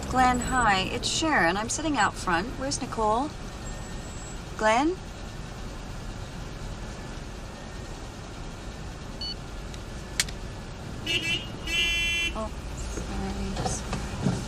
Glenn, hi. It's Sharon. I'm sitting out front. Where's Nicole? Glenn? Oh, sorry.